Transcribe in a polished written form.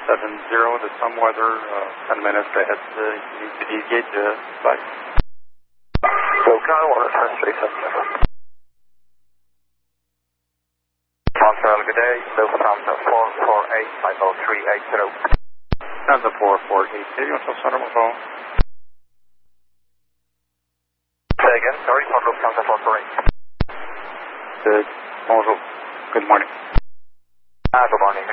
70 to some weather, 10 minutes ahead to the UPD gate. Bye. SoCal 13377. Montreal, good day. Lufthansa 448, 50380. Lufthansa 448, you want to center my phone? Say again, sorry, for Lufthansa 448. Good. Bonjour. Good morning. Good morning.